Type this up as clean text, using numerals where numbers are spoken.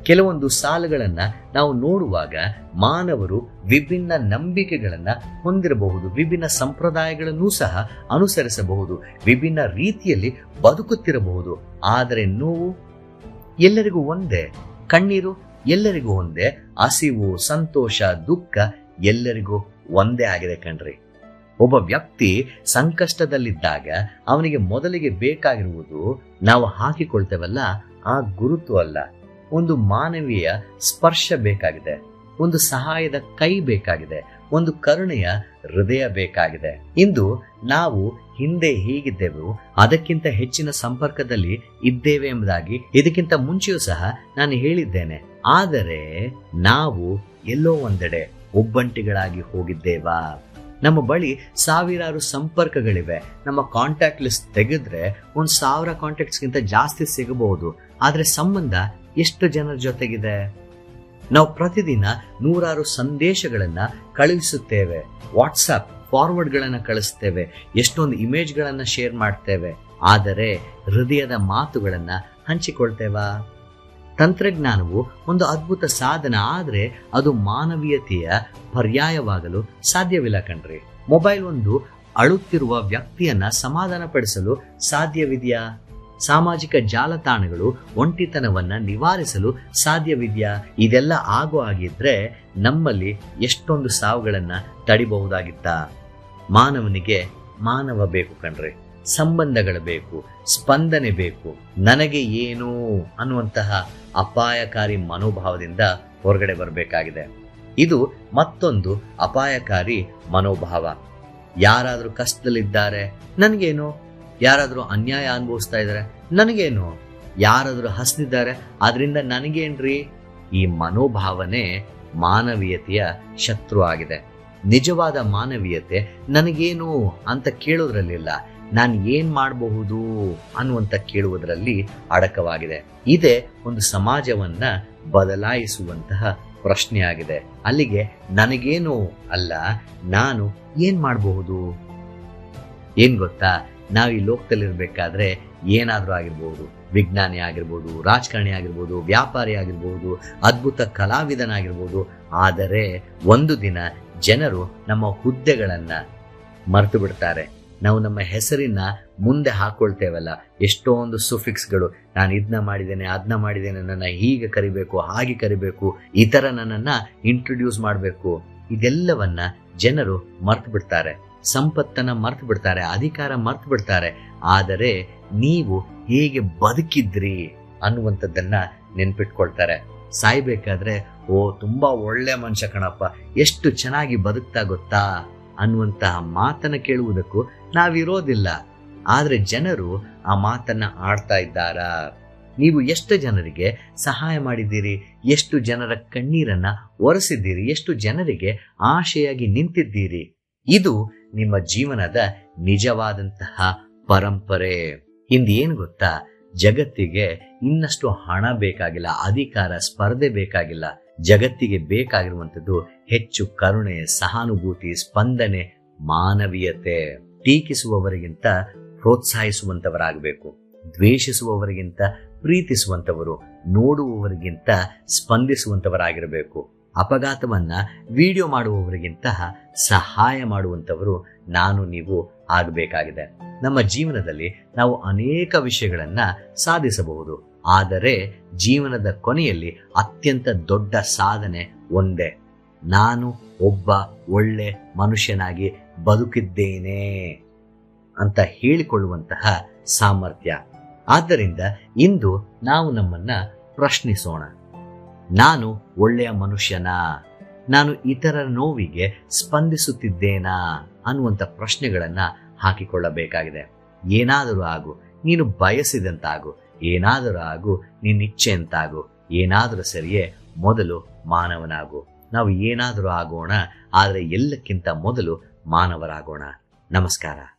ಕೆಲವೊಂದು ಸಾಲುಗಳನ್ನ ನಾವು ನೋಡುವಾಗ ಮಾನವರು ವಿಭಿನ್ನ ನಂಬಿಕೆಗಳನ್ನ ಹೊಂದಿರಬಹುದು, ವಿಭಿನ್ನ ಸಂಪ್ರದಾಯಗಳನ್ನೂ ಸಹ ಅನುಸರಿಸಬಹುದು, ವಿಭಿನ್ನ ರೀತಿಯಲ್ಲಿ ಬದುಕುತ್ತಿರಬಹುದು. ಆದರೆ ನೋವು ಎಲ್ಲರಿಗೂ ಒಂದೇ, ಕಣ್ಣೀರು ಎಲ್ಲರಿಗೂ ಒಂದೇ, ಹಸಿವು, ಸಂತೋಷ, ದುಃಖ ಎಲ್ಲರಿಗೂ ಒಂದೇ ಆಗಿದೆ ಕಣ್ರಿ. ಒಬ್ಬ ವ್ಯಕ್ತಿ ಸಂಕಷ್ಟದಲ್ಲಿದ್ದಾಗ ಅವನಿಗೆ ಮೊದಲಿಗೆ ಬೇಕಾಗಿರುವುದು ನಾವು ಹಾಕಿಕೊಳ್ತೇವಲ್ಲ ಆ ಗುರುತು ಅಲ್ಲ, ಒಂದು ಮಾನವೀಯ ಸ್ಪರ್ಶ ಬೇಕಾಗಿದೆ, ಒಂದು ಸಹಾಯದ ಕೈ ಬೇಕಾಗಿದೆ, ಒಂದು ಕರುಣೆಯ ಹೃದಯ ಬೇಕಾಗಿದೆ. ಇಂದು ನಾವು ಹಿಂದೆ ಹೇಗಿದ್ದೆವು ಅದಕ್ಕಿಂತ ಹೆಚ್ಚಿನ ಸಂಪರ್ಕದಲ್ಲಿ ಇದ್ದೇವೆ ಎಂಬುದಾಗಿ ಇದಕ್ಕಿಂತ ಮುಂಚೆಯೂ ಸಹ ನಾನು ಹೇಳಿದ್ದೇನೆ. ಆದರೆ ನಾವು ಎಲ್ಲೋ ಒಂದೆಡೆ ಒಬ್ಬಂಟಿಗಳಾಗಿ ಹೋಗಿದ್ದೇವಾ? ನಮ್ಮ ಬಳಿ ಸಾವಿರಾರು ಸಂಪರ್ಕಗಳಿವೆ. ನಮ್ಮ ಕಾಂಟ್ಯಾಕ್ಟ್ ಲಿಸ್ಟ್ ತೆಗೆದ್ರೆ 1000 ಕಾಂಟ್ಯಾಕ್ಟ್ಸ್ಗಿಂತ ಜಾಸ್ತಿ ಸಿಗಬಹುದು. ಆದ್ರೆ ಸಂಬಂಧ ಎಷ್ಟು ಜನರ ಜೊತೆಗಿದೆ? ನಾವು ಪ್ರತಿದಿನ ನೂರಾರು ಸಂದೇಶಗಳನ್ನ ಕಳುಹಿಸುತ್ತೇವೆ, ವಾಟ್ಸ್ಆಪ್ ಫಾರ್ವರ್ಡ್ಗಳನ್ನ ಕಳಿಸ್ತೇವೆ, ಎಷ್ಟೊಂದು ಇಮೇಜ್ಗಳನ್ನ ಶೇರ್ ಮಾಡ್ತೇವೆ. ಆದರೆ ಹೃದಯದ ಮಾತುಗಳನ್ನ ಹಂಚಿಕೊಳ್ತೇವಾ? ತಂತ್ರಜ್ಞಾನವು ಒಂದು ಅದ್ಭುತ ಸಾಧನ, ಆದ್ರೆ ಅದು ಮಾನವೀಯತೆಯ ಪರ್ಯಾಯವಾಗಲು ಸಾಧ್ಯವಿಲ್ಲ ಕಣ್ರಿ. ಮೊಬೈಲ್ ಒಂದು ಅಳುತ್ತಿರುವ ವ್ಯಕ್ತಿಯನ್ನ ಸಮಾಧಾನ ಪಡಿಸಲು ಸಾಧ್ಯವಿದೆಯಾ? ಸಾಮಾಜಿಕ ಜಾಲತಾಣಗಳು ಒಂಟಿತನವನ್ನ ನಿವಾರಿಸಲು ಸಾಧ್ಯವಿದೆಯಾ? ಇದೆಲ್ಲ ಆಗೋ ಆಗಿದ್ರೆ ನಮ್ಮಲ್ಲಿ ಎಷ್ಟೊಂದು ಸಾವುಗಳನ್ನ ತಡಿಬಹುದಾಗಿತ್ತ. ಮಾನವನಿಗೆ ಮಾನವ ಬೇಕು ಕಣ್ರಿ, ಸಂಬಂಧಗಳು ಬೇಕು, ಸ್ಪಂದನೆ ಬೇಕು. ನನಗೆ ಏನು ಅನ್ನುವಂತಹ ಅಪಾಯಕಾರಿ ಮನೋಭಾವದಿಂದ ಹೊರಗಡೆ ಬರಬೇಕಾಗಿದೆ. ಇದು ಮತ್ತೊಂದು ಅಪಾಯಕಾರಿ ಮನೋಭಾವ. ಯಾರಾದ್ರೂ ಕಷ್ಟದಲ್ಲಿದ್ದಾರೆ, ನನಗೇನು? ಯಾರಾದ್ರೂ ಅನ್ಯಾಯ ಅನುಭವಿಸ್ತಾ ಇದ್ದಾರೆ, ನನಗೇನು? ಯಾರಾದ್ರೂ ಹಸ್ದಿದ್ದಾರೆ, ಆದ್ರಿಂದ ನನಗೇನ್ರಿ? ಈ ಮನೋಭಾವನೆ ಮಾನವೀಯತೆಯ ಶತ್ರು ಆಗಿದೆ. ನಿಜವಾದ ಮಾನವೀಯತೆ ನನಗೇನು ಅಂತ ಕೇಳೋದ್ರಲ್ಲಿಲ್ಲ, ನಾನು ಏನ್ ಮಾಡಬಹುದು ಅನ್ನುವಂತ ಕೇಳುವುದರಲ್ಲಿ ಅಡಕವಾಗಿದೆ. ಇದೇ ಒಂದು ಸಮಾಜವನ್ನ ಬದಲಾಯಿಸುವಂತಹ ಪ್ರಶ್ನೆಯಾಗಿದೆ. ಅಲ್ಲಿಗೆ ನನಗೇನು ಅಲ್ಲ, ನಾನು ಏನ್ ಮಾಡಬಹುದು. ಏನ್ ಗೊತ್ತಾ, ನಾವು ಈ ಲೋಕದಲ್ಲಿರ್ಬೇಕಾದ್ರೆ ಏನಾದ್ರೂ ಆಗಿರ್ಬೋದು, ವಿಜ್ಞಾನಿ ಆಗಿರ್ಬೋದು, ರಾಜಕಾರಣಿ ಆಗಿರ್ಬೋದು, ವ್ಯಾಪಾರಿ ಆಗಿರ್ಬೋದು, ಅದ್ಭುತ ಕಲಾವಿದನಾಗಿರ್ಬೋದು. ಆದರೆ ಒಂದು ದಿನ ಜನರು ನಮ್ಮ ಹುದ್ದೆಗಳನ್ನ ಮರೆತು ಬಿಡ್ತಾರೆ. ನಾವು ನಮ್ಮ ಹೆಸರಿನ ಮುಂದೆ ಹಾಕೊಳ್ತೇವಲ್ಲ, ಎಷ್ಟೊಂದು ಸುಫಿಕ್ಸ್ಗಳು, ನಾನು ಇದನ್ನ ಮಾಡಿದ್ದೇನೆ, ಅದನ್ನ ಮಾಡಿದ್ದೇನೆ, ನನ್ನ ಹೀಗೆ ಕರಿಬೇಕು, ಹಾಗೆ ಕರಿಬೇಕು, ಈ ತರ ನನ್ನನ್ನ ಇಂಟ್ರೊಡ್ಯೂಸ್ ಮಾಡಬೇಕು. ಇದೆಲ್ಲವನ್ನ ಜನರು ಮರ್ತು ಬಿಡ್ತಾರೆ. ಸಂಪತ್ತನ್ನ ಮರ್ತು ಬಿಡ್ತಾರೆ, ಅಧಿಕಾರ ಮರ್ತು ಬಿಡ್ತಾರೆ. ಆದರೆ ನೀವು ಹೇಗೆ ಬದುಕಿದ್ರಿ ಅನ್ನುವಂಥದ್ದನ್ನ ನೆನ್ಪಿಟ್ಕೊಳ್ತಾರೆ. ಸಾಯ್ಬೇಕಾದ್ರೆ ಓ ತುಂಬಾ ಒಳ್ಳೆ ಮನುಷ್ಯ ಕಣಪ್ಪ, ಎಷ್ಟು ಚೆನ್ನಾಗಿ ಬದುಕ್ತಾ ಗೊತ್ತಾ ಅನ್ನುವಂತಹ ಮಾತನ್ನ ಕೇಳುವುದಕ್ಕೂ ನಾವಿರೋದಿಲ್ಲ. ಆದ್ರೆ ಜನರು ಆ ಮಾತನ್ನ ಆಡ್ತಾ ಇದ್ದಾರಾ? ನೀವು ಎಷ್ಟು ಜನರಿಗೆ ಸಹಾಯ ಮಾಡಿದ್ದೀರಿ? ಎಷ್ಟು ಜನರ ಕಣ್ಣೀರನ್ನ ಒರೆಸಿದ್ದೀರಿ? ಎಷ್ಟು ಜನರಿಗೆ ಆಶೆಯಾಗಿ ನಿಂತಿದ್ದೀರಿ? ಇದು ನಿಮ್ಮ ಜೀವನದ ನಿಜವಾದಂತಹ ಪರಂಪರೆ. ಇಂದೇನು ಗೊತ್ತಾ, ಜಗತ್ತಿಗೆ ಇನ್ನಷ್ಟು ಹಣ ಬೇಕಾಗಿಲ್ಲ, ಅಧಿಕಾರ, ಸ್ಪರ್ಧೆ ಬೇಕಾಗಿಲ್ಲ. ಜಗತ್ತಿಗೆ ಬೇಕಾಗಿರುವಂಥದ್ದು ಹೆಚ್ಚು ಕರುಣೆ, ಸಹಾನುಭೂತಿ, ಸ್ಪಂದನೆ, ಮಾನವೀಯತೆ. ಟೀಕಿಸುವವರಿಗಿಂತ ಪ್ರೋತ್ಸಾಹಿಸುವಂತವರಾಗಬೇಕು, ದ್ವೇಷಿಸುವವರಿಗಿಂತ ಪ್ರೀತಿಸುವಂತವರು, ನೋಡುವವರಿಗಿಂತ ಸ್ಪಂದಿಸುವಂತವರಾಗಿರಬೇಕು. ಅಪಘಾತವನ್ನ ವಿಡಿಯೋ ಮಾಡುವವರಿಗಿಂತ ಸಹಾಯ ಮಾಡುವಂತವರು ನಾನು ನೀವು ಆಗಬೇಕಾಗಿದೆ. ನಮ್ಮ ಜೀವನದಲ್ಲಿ ನಾವು ಅನೇಕ ವಿಷಯಗಳನ್ನ ಸಾಧಿಸಬಹುದು, ಆದರೆ ಜೀವನದ ಕೊನೆಯಲ್ಲಿ ಅತ್ಯಂತ ದೊಡ್ಡ ಸಾಧನೆ ಒಂದೇ, ನಾನು ಒಬ್ಬ ಒಳ್ಳೆ ಮನುಷ್ಯನಾಗಿ ಬದುಕಿದ್ದೇನೆ ಅಂತ ಹೇಳಿಕೊಳ್ಳುವಂತಹ ಸಾಮರ್ಥ್ಯ. ಆದ್ದರಿಂದ ಇಂದು ನಾವು ನಮ್ಮನ್ನ ಪ್ರಶ್ನಿಸೋಣ. ನಾನು ಒಳ್ಳೆಯ ಮನುಷ್ಯನಾ? ನಾನು ಇತರರ ನೋವಿಗೆ ಸ್ಪಂದಿಸುತ್ತಿದ್ದೇನಾ ಅನ್ನುವಂಥ ಪ್ರಶ್ನೆಗಳನ್ನ ಹಾಕಿಕೊಳ್ಳಬೇಕಾಗಿದೆ. ಏನಾದರೂ ಆಗು, ನೀನು ಬಯಸಿದಂತಾಗು, ಏನಾದರೂ ಆಗು, ನಿನ್ನ ಇಚ್ಛೆಯಂತಾಗು, ಏನಾದರೂ ಸರಿಯೇ, ಮೊದಲು ಮಾನವನಾಗು. ನಾವು ಏನಾದರೂ ಆಗೋಣ, ಆದರೆ ಎಲ್ಲಕ್ಕಿಂತ ಮೊದಲು ಮಾನವರಾಗೋಣ. ನಮಸ್ಕಾರ.